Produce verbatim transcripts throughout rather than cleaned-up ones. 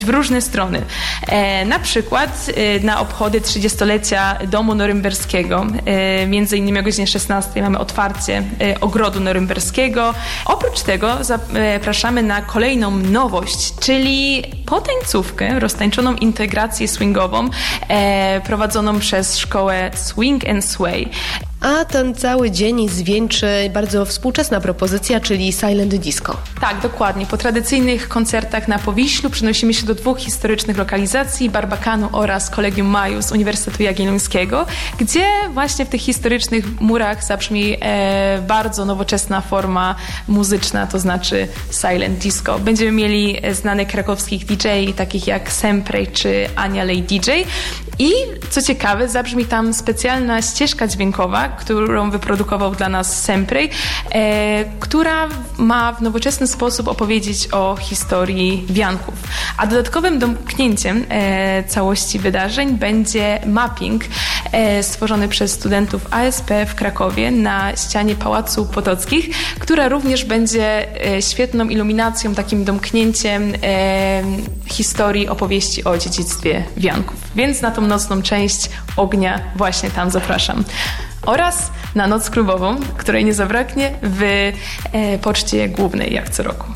w różne strony. E, na przykład e, na obchody trzydziestolecia Domu Norymberskiego. E, między innymi o godzinie szesnastej mamy otwarcie e, Ogrodu Norymberskiego. Oprócz tego zapraszamy na kolejną nowość, czyli potańcówkę, roztańczoną integrację swingową e, prowadzoną przez szkołę Swing and Sway. A ten cały dzień zwieńczy bardzo współczesna propozycja, czyli Silent Disco. Tak, dokładnie. Po tradycyjnych koncertach na Powiślu przenosimy się do dwóch historycznych lokalizacji, Barbakanu oraz Collegium Maius Uniwersytetu Jagiellońskiego, gdzie właśnie w tych historycznych murach zabrzmi e, bardzo nowoczesna forma muzyczna, to znaczy Silent Disco. Będziemy mieli znanych krakowskich D J, takich jak Semprej czy Ania Lej D J. I co ciekawe, zabrzmi tam specjalna ścieżka dźwiękowa, którą wyprodukował dla nas Semprej, e, która ma w nowoczesny sposób opowiedzieć o historii wianków. A dodatkowym domknięciem e, całości wydarzeń będzie mapping e, stworzony przez studentów A S P w Krakowie na ścianie Pałacu Potockich, która również będzie e, świetną iluminacją, takim domknięciem e, historii opowieści o dziedzictwie wianków. Więc na tą nocną część ognia właśnie tam zapraszam. Oraz na noc klubową, której nie zabraknie w e, Poczcie Głównej, jak co roku.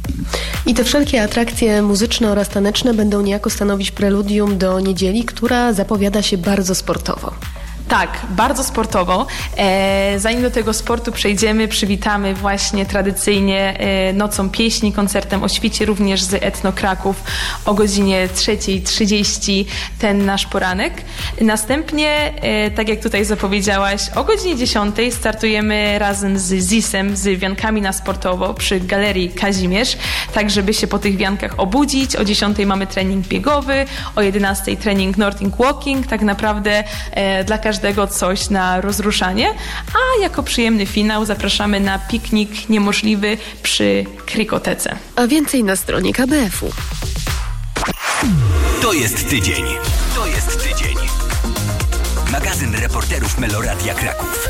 I te wszelkie atrakcje muzyczne oraz taneczne będą niejako stanowić preludium do niedzieli, która zapowiada się bardzo sportowo. Tak, bardzo sportowo. E, zanim do tego sportu przejdziemy, przywitamy właśnie tradycyjnie e, Nocą Pieśni, koncertem o świcie, również z Etno Kraków o godzinie trzeciej trzydzieści ten nasz poranek. Następnie, e, tak jak tutaj zapowiedziałaś, o godzinie dziesiątej startujemy razem z zisem, z wiankami na sportowo przy Galerii Kazimierz, tak żeby się po tych wiankach obudzić. O dziesiątej mamy trening biegowy, o jedenastej trening Nordic Walking, tak naprawdę e, dla każdego coś na rozruszanie, a jako przyjemny finał zapraszamy na piknik niemożliwy przy Krikotece. A więcej na stronie K B F u. To jest tydzień. To jest tydzień. Magazyn reporterów Meloradia Kraków.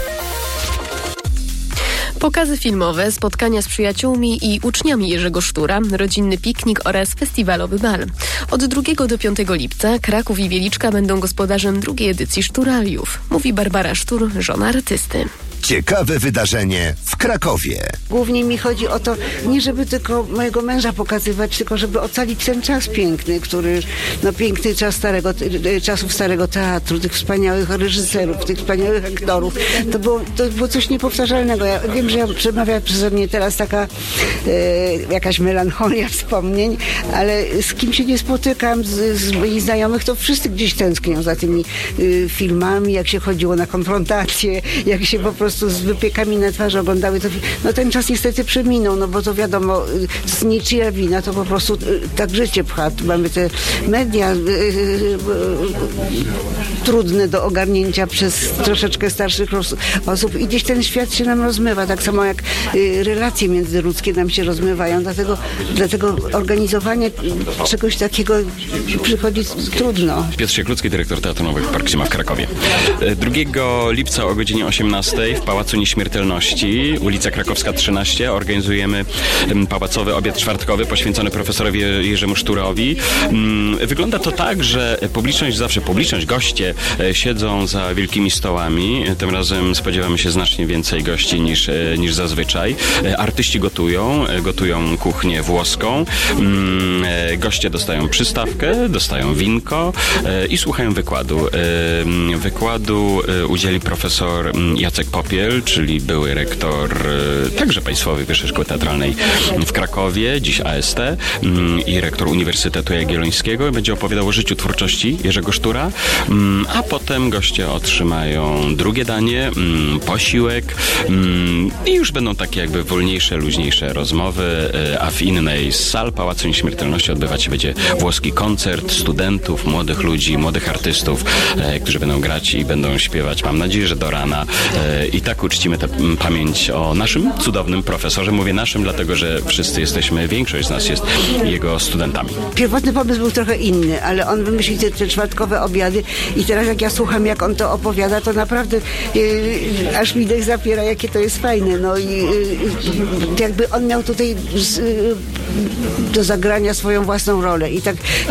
Pokazy filmowe, spotkania z przyjaciółmi i uczniami Jerzego Sztura, rodzinny piknik oraz festiwalowy bal. Od drugiego do piątego lipca Kraków i Wieliczka będą gospodarzem drugiej edycji Szturaliów, mówi Barbara Sztur, żona artysty. Ciekawe wydarzenie w Krakowie. Głównie mi chodzi o to, nie żeby tylko mojego męża pokazywać, tylko żeby ocalić ten czas piękny, który, no piękny czas starego, czasów starego teatru, tych wspaniałych reżyserów, tych wspaniałych aktorów. To było, to było coś niepowtarzalnego. Ja wiem, że ja przemawia przeze mnie teraz taka e, jakaś melancholia wspomnień, ale z kim się nie spotykam, z, z moich znajomych, to wszyscy gdzieś tęsknią za tymi y, filmami, jak się chodziło na konfrontację, jak się po prostu z wypiekami na twarzy oglądały to. No ten czas niestety przeminął, no bo to wiadomo, z niczyja wina, to po prostu tak życie pcha. Mamy te media y, y, y, trudne do ogarnięcia przez troszeczkę starszych osób i gdzieś ten świat się nam rozmywa, tak samo jak y, relacje międzyludzkie nam się rozmywają, dlatego, dlatego organizowanie czegoś takiego przychodzi trudno. Piotr Sieklucki, dyrektor Teatru Nowych Park Zima w Krakowie. drugiego lipca o godzinie osiemnastej w Pałacu Nieśmiertelności, ulica Krakowska trzynaście, organizujemy pałacowy obiad czwartkowy poświęcony profesorowi Jerzemu Szturowi. Wygląda to tak, że publiczność, zawsze publiczność, goście siedzą za wielkimi stołami. Tym razem spodziewamy się znacznie więcej gości niż, niż zazwyczaj. Artyści gotują, gotują kuchnię włoską. Goście dostają przystawkę, dostają winko i słuchają wykładu. Wykładu udzieli profesor Jacek Popiel, czyli były rektor także Państwowej Wyższej Szkoły Teatralnej w Krakowie, dziś A S T, i rektor Uniwersytetu Jagiellońskiego. Będzie opowiadał o życiu twórczości Jerzego Sztura, a potem goście otrzymają drugie danie, posiłek i już będą takie jakby wolniejsze, luźniejsze rozmowy, a w innej z sal Pałacu Nieśmiertelności odbywać się będzie włoski koncert studentów, młodych ludzi, młodych artystów, którzy będą grać i będą śpiewać, mam nadzieję, że do rana i I tak uczcimy tę pamięć o naszym cudownym profesorze. Mówię naszym, dlatego że wszyscy jesteśmy, większość z nas jest jego studentami. Pierwotny pomysł był trochę inny, ale on wymyślił te, te czwartkowe obiady i teraz jak ja słucham, jak on to opowiada, to naprawdę yy, aż mi dech zapiera, jakie to jest fajne. No i yy, jakby on miał tutaj z, yy, do zagrania swoją własną rolę i tak